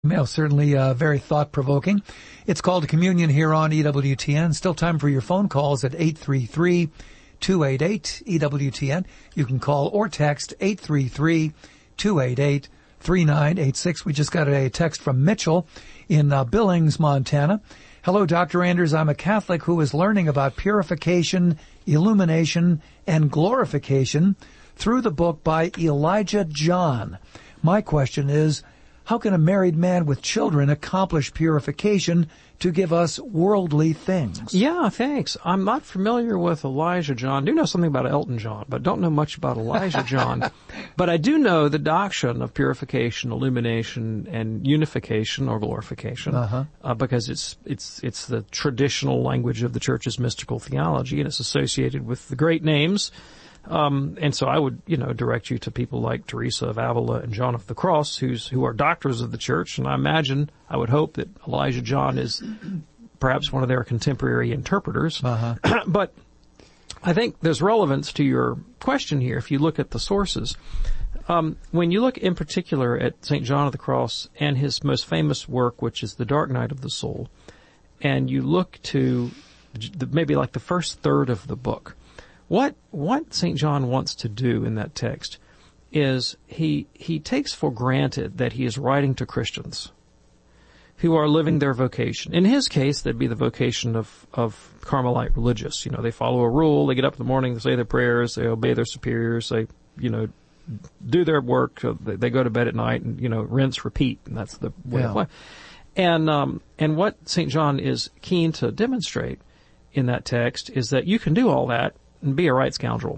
Email, certainly very thought-provoking. It's called Communion here on EWTN. Still time for your phone calls at 833-288-EWTN. You can call or text 833-288-3986. We just got a text from Mitchell in Billings, Montana. Hello, Dr. Anders. I'm a Catholic who is learning about purification, illumination, and glorification through the book by Elijah John. My question is, how can a married man with children accomplish purification to give us worldly things? Yeah, thanks. I'm not familiar with Elijah John. I do know something about Elton John, but don't know much about Elijah John. But I do know the doctrine of purification, illumination, and unification or glorification, because it's the traditional language of the Church's mystical theology, and it's associated with the great names. And so I would, direct you to people like Teresa of Avila and John of the Cross, who are doctors of the Church. And I would hope that Elijah John is perhaps one of their contemporary interpreters. But I think there's relevance to your question here if you look at the sources. When you look in particular at St. John of the Cross and his most famous work, which is The Dark Night of the Soul, and you look to maybe like the first third of the book, What St. John wants to do in that text is he takes for granted that he is writing to Christians who are living their vocation. In his case, that'd be the vocation of Carmelite religious. They follow a rule, they get up in the morning, they say their prayers, they obey their superiors, they, do their work, they go to bed at night and, rinse, repeat, and that's the way of life. And what St. John is keen to demonstrate in that text is that you can do all that and be a right scoundrel.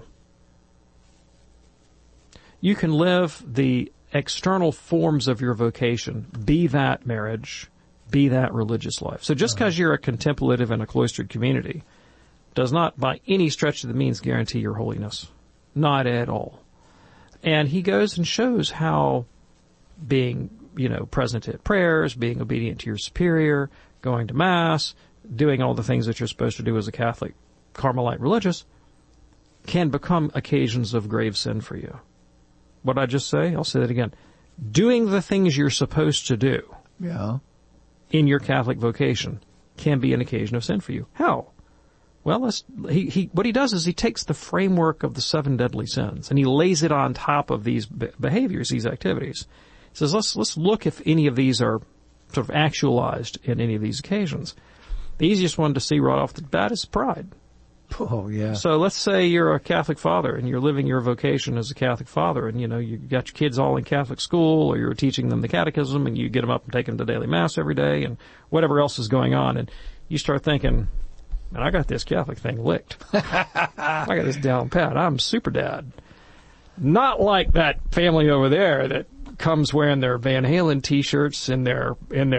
You can live the external forms of your vocation, be that marriage, be that religious life. So just because you're a contemplative in a cloistered community does not by any stretch of the means guarantee your holiness. Not at all. And he goes and shows how being, present at prayers, being obedient to your superior, going to Mass, doing all the things that you're supposed to do as a Catholic Carmelite religious can become occasions of grave sin for you. What did I just say? I'll say that again. Doing the things you're supposed to do in your Catholic vocation can be an occasion of sin for you. How? Well, what he does is he takes the framework of the 7 deadly sins and he lays it on top of these behaviors, these activities. He says, let's look if any of these are sort of actualized in any of these occasions. The easiest one to see right off the bat is pride. Oh, yeah. So let's say you're a Catholic father and you're living your vocation as a Catholic father and, you got your kids all in Catholic school or you're teaching them the catechism and you get them up and take them to daily Mass every day and whatever else is going on. And you start thinking, man, I got this Catholic thing licked. I got this down pat. I'm super dad. Not like that family over there that comes wearing their Van Halen t-shirts in their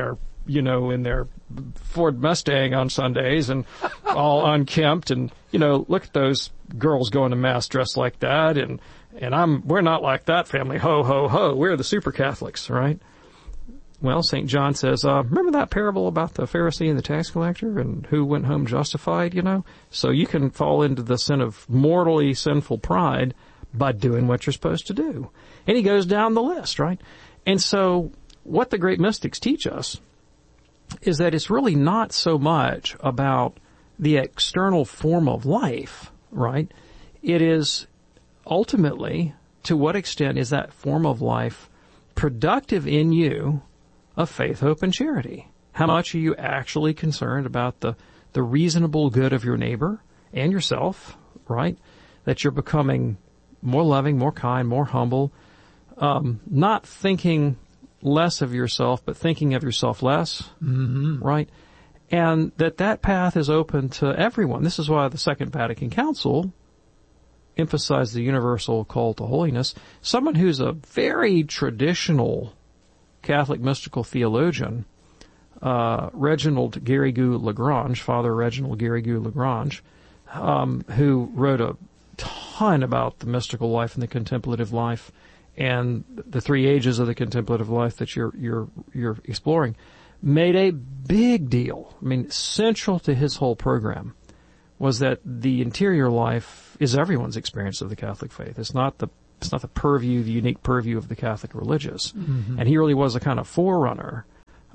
Ford Mustang on Sundays and all unkempt and, look at those girls going to Mass dressed like that and we're not like that family. Ho, ho, ho. We're the super Catholics, right? Well, St. John says, remember that parable about the Pharisee and the tax collector and who went home justified, So you can fall into the sin of mortally sinful pride by doing what you're supposed to do. And he goes down the list, right? And so what the great mystics teach us is that it's really not so much about the external form of life, right? It is ultimately, to what extent is that form of life productive in you of faith, hope, and charity? How much are you actually concerned about the reasonable good of your neighbor and yourself, right? That you're becoming more loving, more kind, more humble, not thinking less of yourself, but thinking of yourself less, right? And that path is open to everyone. This is why the Second Vatican Council emphasized the universal call to holiness. Someone who's a very traditional Catholic mystical theologian, Reginald Garrigou Lagrange, Father Reginald Garrigou Lagrange, who wrote a ton about the mystical life and the contemplative life and the 3 ages of the contemplative life that you're exploring, made a big deal. I mean, central to his whole program was that the interior life is everyone's experience of the Catholic faith. It's not the purview, the unique purview of the Catholic religious. And he really was a kind of forerunner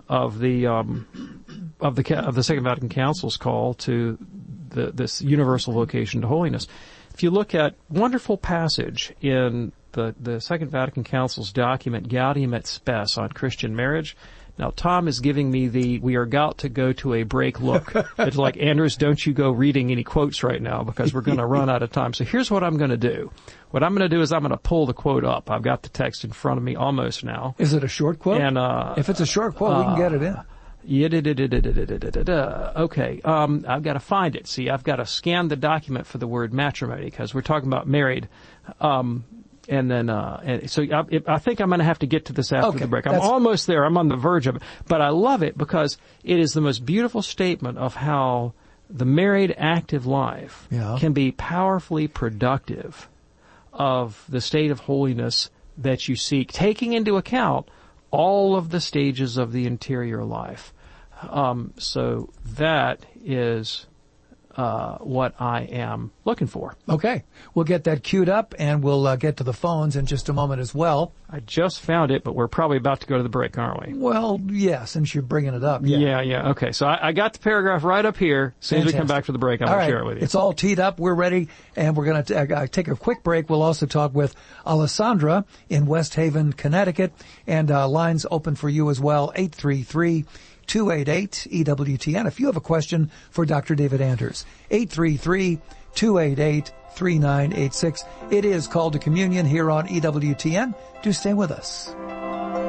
of the Second Vatican Council's call to this universal vocation to holiness. If you look at wonderful passage in the Second Vatican Council's document Gaudium et Spes on Christian marriage. Now, Tom is giving me we are about to go to a break look. It's like, Anders, don't you go reading any quotes right now because we're going to run out of time. So here's what I'm going to do. What I'm going to do is I'm going to pull the quote up. I've got the text in front of me almost now. Is it a short quote? And if it's a short quote, we can get it in. Okay. I've got to find it. See, I've got to scan the document for the word matrimony because we're talking about married. And so I think I'm going to have to get to this after the break. I'm almost there. I'm on the verge of it. But I love it because it is the most beautiful statement of how the married active life can be powerfully productive of the state of holiness that you seek, taking into account all of the stages of the interior life. So that is what I am looking for. Okay. We'll get that queued up, and we'll get to the phones in just a moment as well. I just found it, but we're probably about to go to the break, aren't we? Well, yeah, since you're bringing it up. Yeah. Okay. So I got the paragraph right up here. As soon as we come back to the break, I'm going to share it with you. It's all teed up. We're ready, and we're going to take a quick break. We'll also talk with Alessandra in West Haven, Connecticut, and lines open for you as well, 833-288-EWTN. If you have a question for Dr. David Anders, 833-288-3986. It is Called to Communion here on EWTN. Do stay with us.